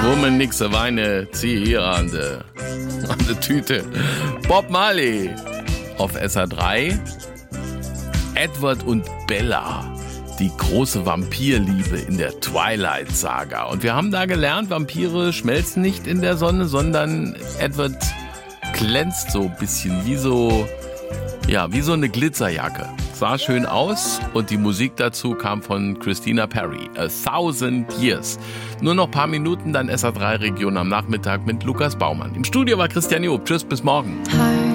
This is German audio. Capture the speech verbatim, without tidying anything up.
Woman, nixe Weine, zieh hier an de, an de Tüte. Bob Marley auf S R drei. Edward und Bella. Die große Vampirliebe in der Twilight-Saga. Und wir haben da gelernt, Vampire schmelzen nicht in der Sonne, sondern Edward glänzt so ein bisschen wie so, ja, wie so eine Glitzerjacke. Sah schön aus und die Musik dazu kam von Christina Perri. A Thousand Years. Nur noch ein paar Minuten, dann S R drei Region am Nachmittag mit Lukas Baumann. Im Studio war Christian Job. Tschüss, bis morgen. Hi.